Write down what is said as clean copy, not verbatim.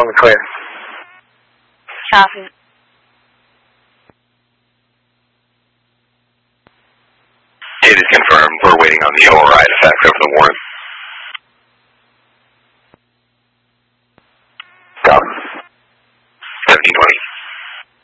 the clear. Copy. It is confirmed. We're waiting on the override effects over the warrant.